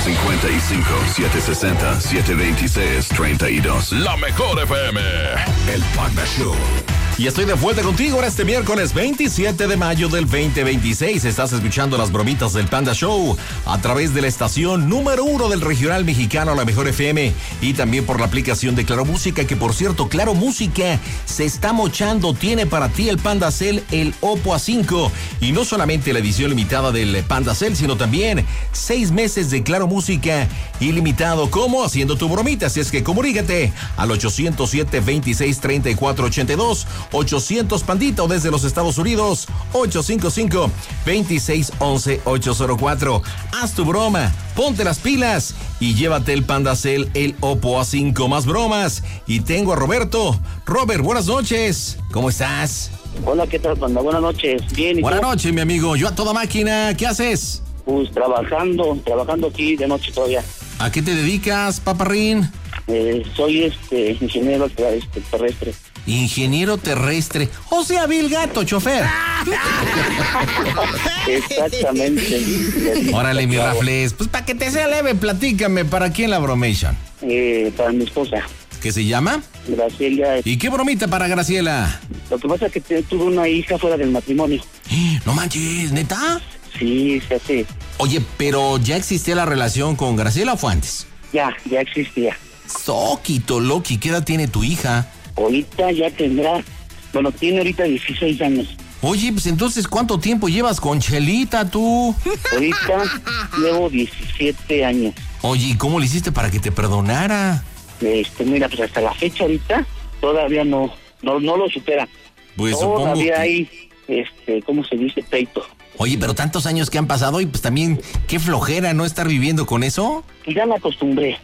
55-760-726-32. La mejor FM. El Panda Show. Y estoy de vuelta contigo ahora este miércoles 27 de mayo del 2026. Estás escuchando las bromitas del Panda Show a través de la estación número 1 del regional mexicano, la mejor FM, y también por la aplicación de Claro Música, que por cierto, Claro Música se está mochando. Tiene para ti el Panda Cell, el Oppo A5, y no solamente la edición limitada del Panda Cell, sino también 6 meses de Claro Música ilimitado. ¿Cómo? Haciendo tu bromita. Así es que comunícate al 807-26-3482. 800 Pandita, o desde los Estados Unidos 855-2611-804. Haz tu broma, ponte las pilas y llévate el Panda Cell, el Oppo A5. Más bromas. Y tengo a Roberto. Robert, buenas noches. ¿Cómo estás? Hola, ¿qué tal, Panda? Buenas noches. Bien, ¿y buenas tú? noches, mi amigo. Yo a toda máquina. ¿Qué haces? Pues trabajando aquí de noche todavía. ¿A qué te dedicas, paparrín? Soy ingeniero terrestre. Ingeniero terrestre. O sea, Bill Gato, chofer. Exactamente. Órale, mi Rafles. Pues para que te sea leve, platícame, ¿para quién la bromation? Para mi esposa. ¿Qué se llama? Graciela. ¿Y qué bromita para Graciela? Lo que pasa es que tuve una hija fuera del matrimonio. No manches, ¿neta? Sí, se hace. Oye, pero ¿ya existía la relación con Graciela o fue antes? Ya existía. Soquito, Loki, ¿qué edad tiene tu hija? Ahorita ya tendrá, tiene ahorita 16 años. Oye, pues entonces, ¿cuánto tiempo llevas con Chelita tú? Ahorita llevo 17 años. Oye, ¿y cómo le hiciste para que te perdonara? Mira, pues hasta la fecha ahorita todavía no lo supera. Pues todavía hay, ¿cómo se dice? Peito. Oye, pero tantos años que han pasado y pues también, qué flojera no estar viviendo con eso. Y ya me acostumbré.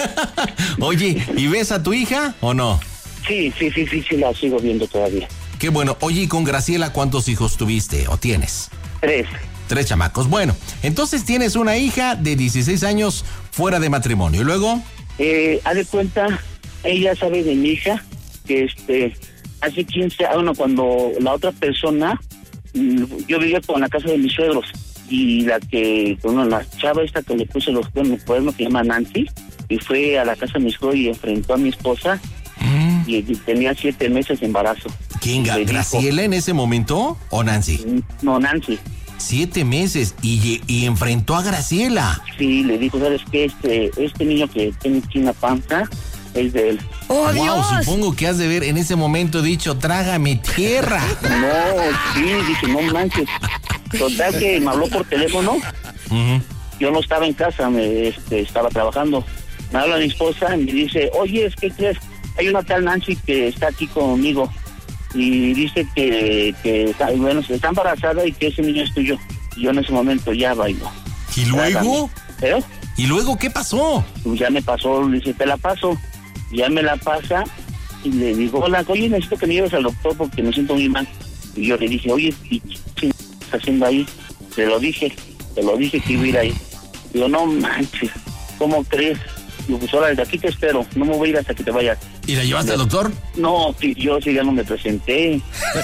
Oye, ¿y ves a tu hija o no? Sí, la sigo viendo todavía. Qué bueno. Oye, ¿y con Graciela cuántos hijos tuviste o tienes? 3. 3 chamacos. Bueno, entonces tienes una hija de 16 años fuera de matrimonio. ¿Y luego? Haz de cuenta, ella sabe de mi hija que hace 15 años, cuando la otra persona, yo vivía con la casa de mis suegros, y la chava esta que le puse los cuernos, que se llama Nancy, y fue a la casa de mis suegros y enfrentó a mi esposa, y tenía 7 meses de embarazo. ¿Quién? ¿Graciela en ese momento o Nancy? No, Nancy. 7 meses y enfrentó a Graciela. Sí, le dijo, ¿sabes qué? Este niño que tiene aquí en la panza es de él. ¡Oh, wow, Dios! Supongo que has de ver en ese momento dicho, trágame tierra. No, sí, dije, no manches. Total que me habló por teléfono. Yo no estaba en casa, estaba trabajando. Me habla mi esposa y me dice, oye, ¿qué crees? Hay una tal Nancy que está aquí conmigo y dice que está embarazada y que ese niño es tuyo. Y yo en ese momento ya bailo. ¿Y luego? ¿Eh? ¿Y luego qué pasó? Pues ya me pasó, le dice, te la paso. Ya me la pasa y le digo, hola, oye, necesito que me lleves al doctor porque me siento muy mal. Y yo le dije, oye, ¿qué estás haciendo ahí? Te lo dije que iba a ir ahí. Digo, no manches, ¿cómo crees? Digo, pues ahora de aquí te espero, no me voy a ir hasta que te vayas. ¿Y la llevaste al doctor? No, yo sí ya no me presenté.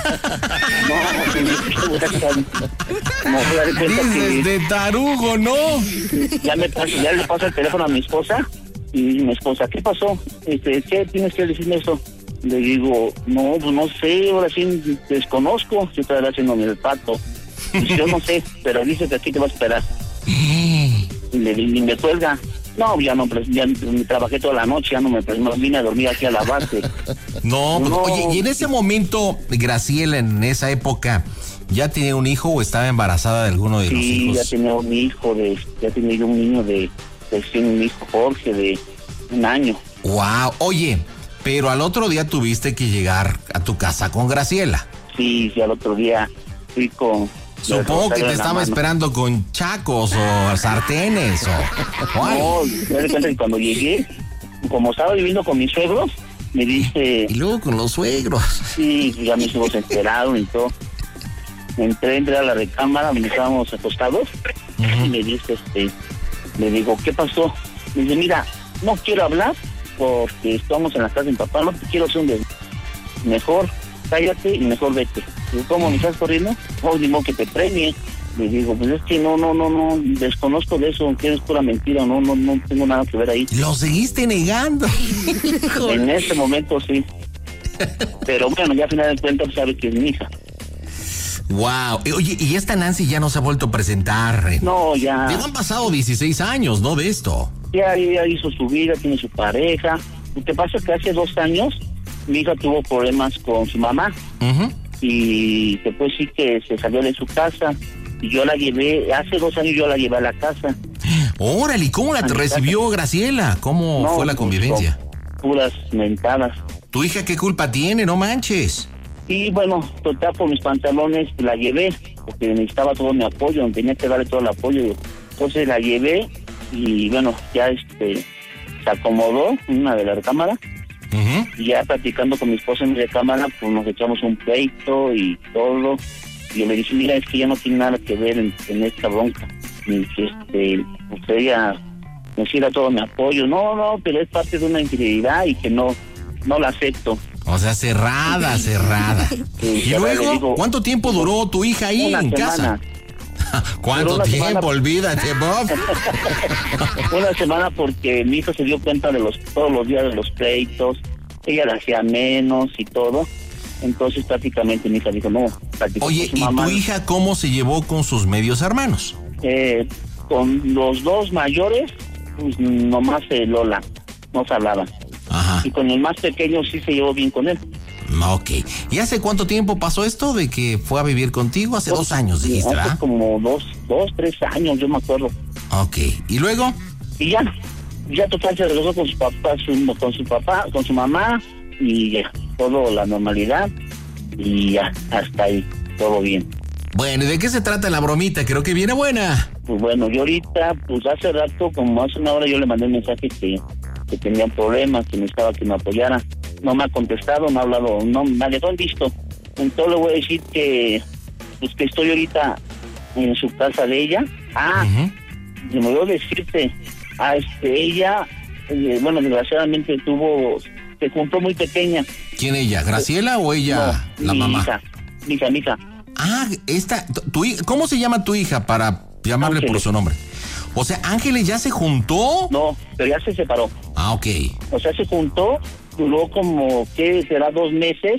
Dices de tarugo, ¿no? Ya le paso el teléfono a mi esposa. Y mi esposa, ¿qué pasó? ¿Qué tienes que decirme eso? Le digo, no, pues no sé, ahora sí desconozco. Yo estaba haciéndome el pato. Dice, yo no sé, pero dice que aquí te va a esperar. Y me cuelga. No, ya trabajé toda la noche, ya no vine a dormir aquí a la base. No, pues, oye, y en ese momento, Graciela, en esa época, ¿ya tenía un hijo o estaba embarazada de alguno de los hijos? Sí, ya tenía un hijo, ya tenía un niño un hijo Jorge de 1 año. Wow, oye, pero al otro día tuviste que llegar a tu casa con Graciela. Sí, al otro día fui con... Supongo que te estaba esperando con chacos o sartenes o... No, me di cuenta que cuando llegué, como estaba viviendo con mis suegros, me dice... Y luego con los suegros. Sí, ya mis hijos se enteraron y todo. Entré a la recámara, donde estábamos acostados, y me dice, le digo, ¿qué pasó? Me dice, mira, no quiero hablar porque estamos en la casa de mi papá, no te quiero hacer mejor cállate y mejor vete. Digo, ¿cómo me estás corriendo? Oh, ni modo que te premie. Le digo, pues es que no, desconozco de eso, que es pura mentira, no tengo nada que ver ahí. Lo seguiste negando. En este momento sí. Pero bueno, ya al final de cuentas sabe que es mi hija. Wow. Oye, ¿y esta Nancy ya no se ha vuelto a presentar? No, ya. Han pasado 16 años, ¿no? De esto. Ya hizo su vida, tiene su pareja. Lo que pasa es que hace 2 años mi hija tuvo problemas con su mamá. Uh-huh. Y después sí que se salió de su casa. Y yo la llevé, hace 2 años yo la llevé a la casa. Órale, ¿y cómo la recibió Graciela? ¿Cómo fue la convivencia? Puras mentadas. ¿Tu hija qué culpa tiene? No manches. Y bueno, total, por mis pantalones la llevé, porque necesitaba todo mi apoyo, tenía que darle todo el apoyo. Entonces la llevé y bueno, ya se acomodó en una de las recámaras. Uh-huh. Y ya platicando con mi esposa en mi recámara, pues nos echamos un pleito y todo. Y yo le dije, mira, es que ya no tiene nada que ver en esta bronca. Y pues ella necesita todo mi apoyo. No, pero es parte de una infidelidad y que no la acepto. O sea, cerrada. Sí, y luego, digo, ¿cuánto tiempo duró tu hija ahí en casa? ¿Cuánto tiempo? Olvídate, Bob. Una semana, porque mi hija se dio cuenta de todos los días de los pleitos. Ella le hacía menos y todo. Entonces prácticamente mi hija dijo, no. Oye, ¿y tu hija cómo se llevó con sus medios hermanos? Con los 2 mayores, pues nomás Lola, no se hablaban. Ajá. Y con el más pequeño sí se llevó bien con él. Ok. ¿Y hace cuánto tiempo pasó esto de que fue a vivir contigo? Hace 2 años, dijiste, ¿verdad? Hace como 3 años, yo me acuerdo. Ok. ¿Y luego? Y ya total se regresó con su papá, con su mamá, y ya, todo la normalidad, y ya, hasta ahí, todo bien. Bueno, ¿y de qué se trata la bromita? Creo que viene buena. Pues bueno, yo ahorita, pues hace rato, como hace una hora, yo le mandé un mensaje que tenían problemas, que necesitaba que me apoyara. No me ha contestado, no ha hablado, no me dejó en visto. Entonces le voy a decir que estoy ahorita en su casa de ella. Uh-huh. Se me olvidó decirte, ella, bueno, desgraciadamente se juntó muy pequeña. ¿Quién ella? ¿Graciela o ella, no, la mamá? Mi hija. Ah, ¿cómo se llama tu hija para llamarle Ángeles. por su nombre? O sea, ¿Ángeles ya se juntó? No, pero ya se separó. Ah, ok. O sea, se juntó, duró como, ¿qué será? 2 meses,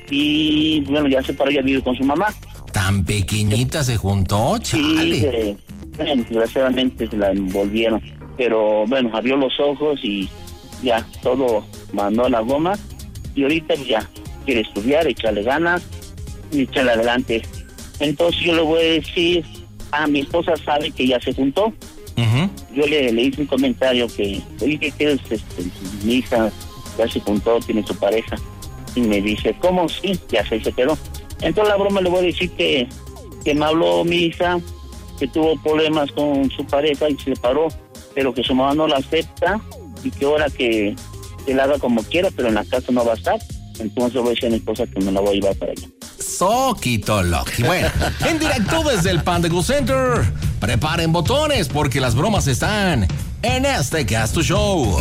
y bueno, ya se separó, ya vive con su mamá. ¿Tan pequeñita se juntó? Chale. Sí, bueno, desgraciadamente se la envolvieron. Pero bueno, abrió los ojos y ya, todo mandó a la goma. Y ahorita ya quiere estudiar, echarle ganas y echarle adelante. Entonces yo le voy a decir, mi esposa sabe que ya se juntó. Uh-huh. Yo le hice un comentario que, oye, ¿qué quieres? Mi hija ya se juntó, tiene su pareja. Y me dice, ¿cómo? Sí, ya se quedó. Entonces la broma le voy a decir que me habló mi hija, que tuvo problemas con su pareja y se separó, pero que su mamá no la acepta y que ahora que la haga como quiera, pero en la casa no va a estar. Entonces voy a decir a mi esposa que me la voy a llevar para allá. Soquito Loki. Bueno, en directo desde el Panda Go Center. Preparen botones porque las bromas están en este Casto Show.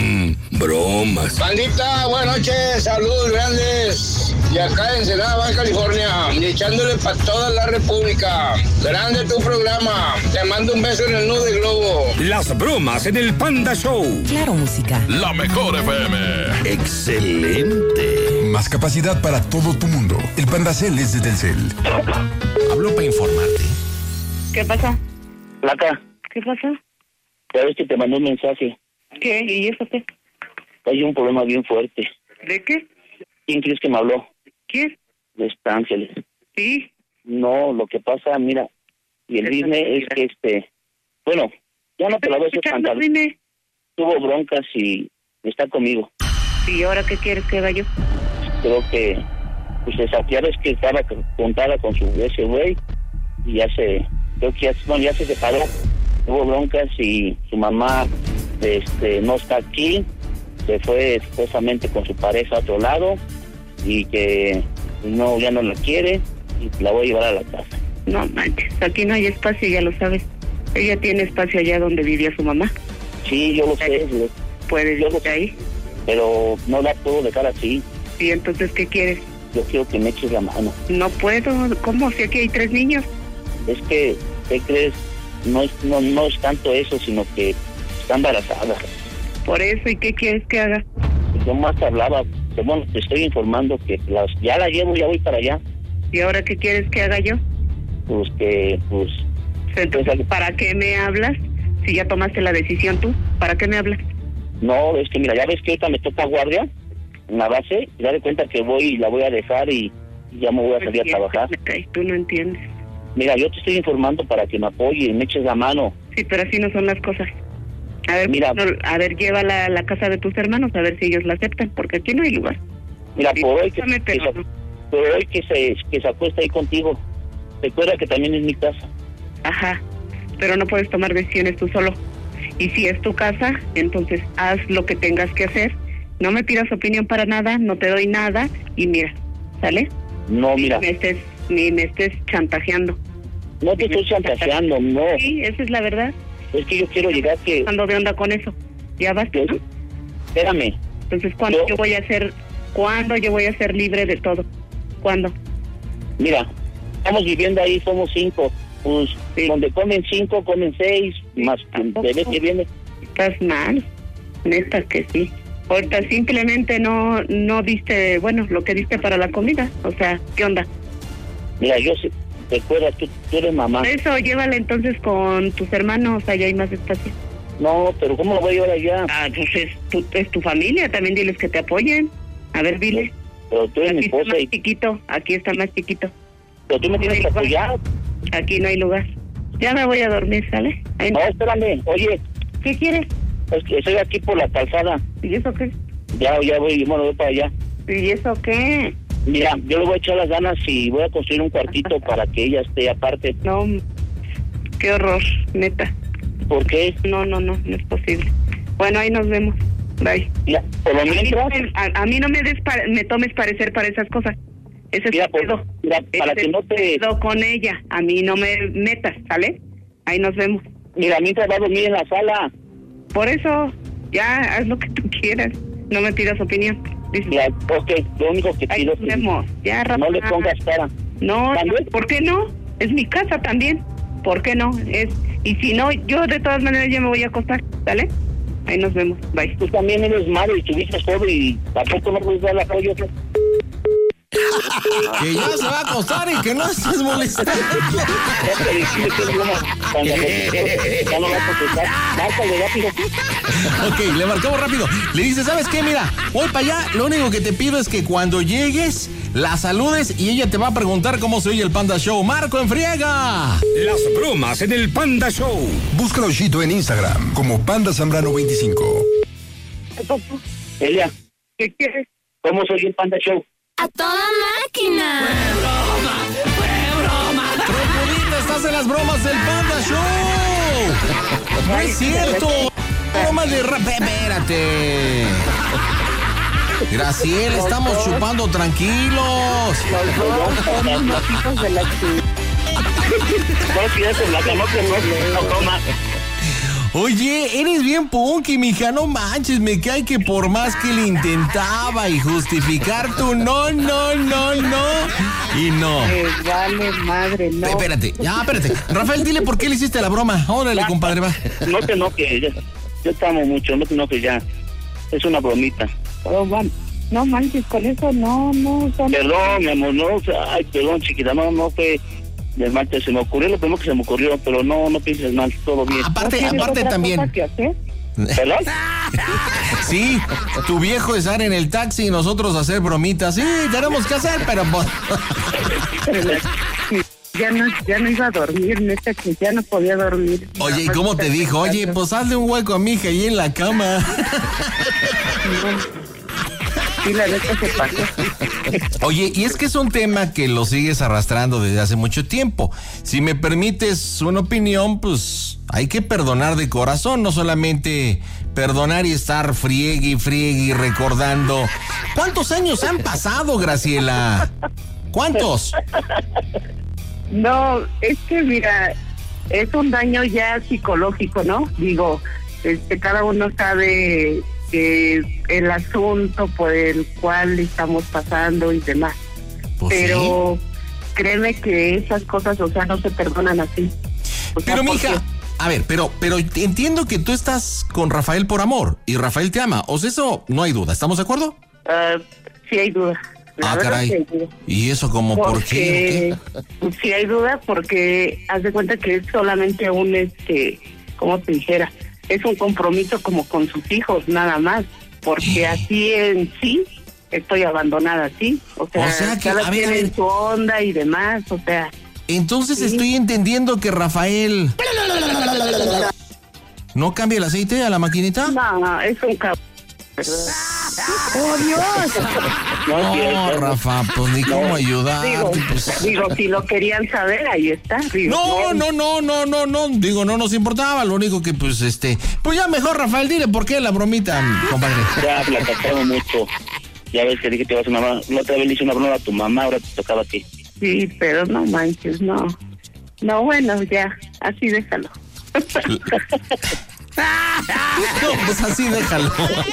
Bromas. Bandita, buenas noches, saludos grandes. Y acá en Ensenada, Baja California, y echándole para toda la República. Grande tu programa. Te mando un beso en el nudo de globo. Las bromas en el Panda Show. Claro, música. La mejor FM. Excelente. Más capacidad para todo tu mundo. El Pandacel es de Telcel. Hablo para informarte. ¿Qué pasa? Placa, ¿Qué pasa? ya ves que te mandé un mensaje. ¿Qué? ¿Y eso qué? Hay un problema bien fuerte. ¿De qué? ¿Quién crees que me habló? ¿Quién? De Ángeles. Sí. No, lo que pasa, mira, y el business es que bueno, ya no te la voy a hacer cantar. Dime. Tuvo broncas y está conmigo. ¿Y ahora qué quieres que haga yo? Creo que, pues ya ves que estaba juntada con ese güey y creo que ya se separó. Tuvo broncas y su mamá no está aquí, se fue supuestamente con su pareja a otro lado y que no, ya no la quiere y la voy a llevar a la casa. No manches, aquí no hay espacio, ya lo sabes. Ella tiene espacio allá donde vivía su mamá. Sí, yo lo sé, ¿Puedes yo lo irte ahí? pero no la puedo dejar así. ¿Y entonces qué quieres? Yo quiero que me eches la mano. No puedo. ¿Cómo? Si aquí hay 3 niños. es que, ¿qué crees? No es tanto eso, sino que está embarazada. Por eso, ¿y qué quieres que haga? Yo más te hablaba, bueno, te estoy informando que ya la llevo, ya voy para allá. ¿Y ahora qué quieres que haga yo? Entonces, ¿para qué me hablas? Si ya tomaste la decisión tú, ¿para qué me hablas? No, es que mira, ya ves que ahorita me toca guardia en la base, y ya de cuenta que voy y la voy a dejar y ya me voy a salir a trabajar. Tú no entiendes. Mira, yo te estoy informando para que me apoye y me eches la mano. Sí, pero así no son las cosas. A ver, mira, llévala a la casa de tus hermanos a ver si ellos la aceptan, porque aquí no hay lugar. Mira, por hoy que se acuesta ahí contigo, recuerda que también es mi casa. Ajá, pero no puedes tomar decisiones tú solo. Y si es tu casa, entonces haz lo que tengas que hacer. No me pidas opinión para nada, no te doy nada y mira, ¿sale? No, mira. Ni me estés chantajeando. No te estoy chantajeando, no. Sí, esa es la verdad. Es que yo quiero llegar que... ¿Cuándo de onda con eso? ¿Ya basta? ¿No? Espérame. Entonces, ¿cuándo yo voy a ser libre de todo? ¿Cuándo? Mira, estamos viviendo ahí, somos 5. Pues, sí. Donde comen 5, comen 6, sí, más bebé que viene. Estás mal, neta que sí. Ahorita simplemente no diste, bueno, lo que diste para la comida. O sea, ¿qué onda? Mira, yo sé, recuerda, tú eres mamá. Eso, llévala entonces con tus hermanos, allá hay más espacio. No, pero ¿cómo lo voy a llevar allá? Ah, pues es tu familia, también diles que te apoyen. A ver, dile. Pero tú eres mi esposa está más chiquito, aquí está más chiquito. Pero tú me tienes que apoyar. Aquí no hay lugar. Ya me voy a dormir, ¿sale? Ahí no, espérame, oye. ¿Qué quieres? Es que estoy aquí por la calzada. ¿Y eso qué? Ya voy para allá. ¿Y eso qué? Mira, yo le voy a echar las ganas y voy a construir un cuartito para que ella esté aparte. No, qué horror, neta. ¿Por qué? No es posible. Bueno, ahí nos vemos. Bye. Mira, por lo mientras... A mí no me tomes parecer para esas cosas. Ese mira, es pedo. Mira, para que no te... con ella, a mí no me metas, ¿sale? Ahí nos vemos. Mira, mientras va a dormir en la sala. Por eso, ya, haz lo que tú quieras. No me pidas opinión. Dices, mira, ok, lo único que pido es que ya, no le pongas cara. No, ¿por qué no? Es mi casa también. ¿Por qué no? Y si no, yo de todas maneras ya me voy a acostar, ¿sale? Ahí nos vemos, bye. Tú también eres madre y tuviste joven y tampoco no puedes dar el apoyo. Que ya se va a acostar y que no estés molestando. Ya no va a contestar. Márcale rápido. Ok, le marcamos rápido. Le dice, ¿sabes qué? Mira, voy para allá. Lo único que te pido es que cuando llegues, la saludes y ella te va a preguntar cómo se oye el Panda Show. ¡Marco, en friega! Las bromas en el Panda Show. Búscalo, Chito, en Instagram como Panda Zambrano 25. Elia, ¿Qué quieres? ¿cómo se oye el Panda Show? ¡A toda máquina! ¡Fue broma! ¡Trompudita, estás en las bromas del Panda Show! ¡No es cierto! ¡Bromas de rap! ¡Espérate! Graciel, estamos chupando tranquilos. Los hijos de la No comas. Oye, eres bien punky, mija, no manches, me cae que por más que le intentaba y justificar tu no, y no. Vale, madre, no. Espérate. Rafael, dile por qué le hiciste la broma. Órale, compadre, va. No te enojes, yo te amo mucho, no te enojes ya. Es una bromita. Oh, no manches, con eso no. Perdón, mi amor, no, ay, perdón, chiquita, no fue... del mal, se me ocurrió lo primero que se me ocurrió, pero no pienses mal, todo bien. Aparte también. ¿Perdón? Sí, tu viejo estar en el taxi y nosotros hacer bromitas. Sí, tenemos que hacer, pero... Ya no iba a dormir, neta, que ya no podía dormir. Oye, ¿y cómo te dijo? Oye, pues hazle un hueco a mi hija ahí en la cama. Sí, la neta se pasó. Oye, y es que es un tema que lo sigues arrastrando desde hace mucho tiempo. Si me permites una opinión, pues hay que perdonar de corazón, no solamente perdonar y estar friegue recordando. ¿Cuántos años han pasado, Graciela? ¿Cuántos? No, es que mira, es un daño ya psicológico, ¿no? Digo, cada uno sabe que el asunto por el cual estamos pasando y demás. Pues pero créeme que esas cosas, o sea, no se perdonan así. O sea, Pero, porque- mija, a ver, pero entiendo que tú estás con Rafael por amor y Rafael te ama. O sea, eso no hay duda. ¿Estamos de acuerdo? Sí hay duda. La verdad Caray. sí hay duda. ¿Y eso como por qué? Porque sí hay duda porque haz de cuenta que es solamente un, ¿cómo te dijera? Es un compromiso como con sus hijos, nada más. Porque así en sí estoy abandonada, ¿sí? O sea que, cada a ver, quien a ver. en su onda y demás, o sea... Entonces Sí. estoy entendiendo que Rafael... ¿No cambia el aceite a la maquinita? No, es un cabrón. ¡Oh, Dios! No, es No, cierto. Rafa, pues ni cómo ayudarte. Pues. Digo, si lo querían saber, ahí está. Digo, No. Digo, no nos importaba. Lo único que, pues, pues ya mejor, Rafael, dile por qué la bromita, compadre. Ya platicamos mucho. Ya ves que dije que te vas a una broma. La otra vez le hice una broma a tu mamá, ahora te tocaba a ti. Sí, pero no manches, no. No, bueno, ya, así déjalo. No, pues así déjalo.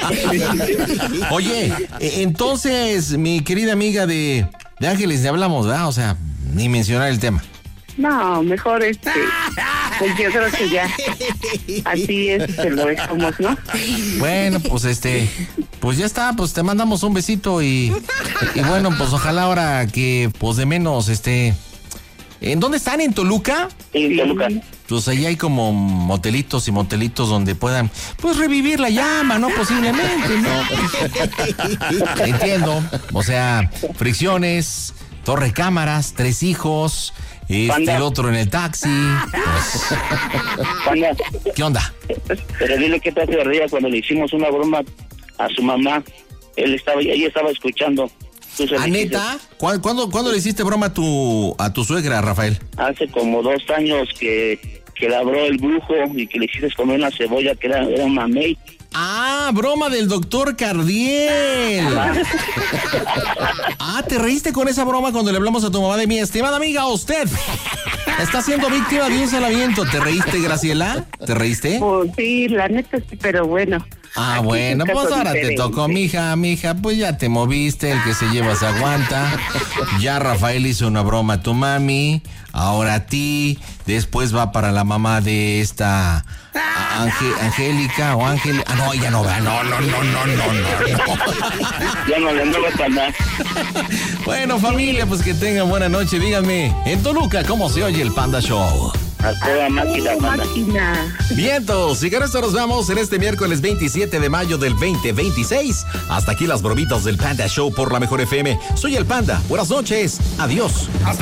Oye, entonces, mi querida amiga de Ángeles, le hablamos, ¿verdad? O sea, ni mencionar el tema. No, mejor pues yo creo que ya. Así lo dejamos, ¿no? Bueno, pues pues ya está, pues te mandamos un besito y bueno, pues ojalá ahora que, pues de menos, ¿en dónde están? ¿En Toluca? Sí, Toluca. Pues ahí hay como motelitos y motelitos donde puedan, pues, revivir la llama, ¿no? Posiblemente, ¿no? Entiendo. O sea, fricciones, torre cámaras, 3 hijos, Panda. el otro en el taxi. Pues, Panda, ¿qué onda? pero dile que te hace de ría cuando le hicimos una broma a su mamá. Ella estaba escuchando. Tú se ¿A le dijiste. neta? ¿Cuándo le hiciste broma a tu suegra, Rafael? Hace como 2 años que labró el brujo y que le hiciste comer una cebolla que era un mamey. Ah, broma del doctor Cardiel. ¿Te reíste con esa broma cuando le hablamos a tu mamá de mi estimada amiga? Usted está siendo víctima de un salamiento. ¿Te reíste, Graciela? ¿Te reíste? Pues sí, la neta sí, pero bueno. Ah, Aquí bueno, es un pues caso ahora te diferente. tocó, mija, pues ya te moviste, el que se lleva se aguanta. Ya Rafael hizo una broma a tu mami, ahora a ti, después va para la mamá de esta Angélica o Ángel. Ah, no, ella no va, no. Ya no le andaba para nada. Bueno, familia, pues que tengan buena noche, díganme, en Toluca, ¿cómo se oye el Panda Show? A toda máquina, Panda. Máquina. Vientos, y con esto nos vamos en este miércoles 27 de mayo del 2026. Hasta aquí las bromitas del Panda Show por la Mejor FM. Soy el Panda, buenas noches, adiós. Hasta